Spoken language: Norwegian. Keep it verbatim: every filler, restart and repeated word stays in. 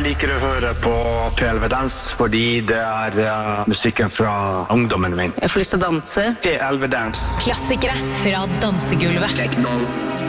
Jeg liker å høre på P elleve Dans, fordi det er uh, musikken fra ungdommen min. Jeg får lyst til å danse. P elleve Dans. Klassikere fra dansegulvet. Techno.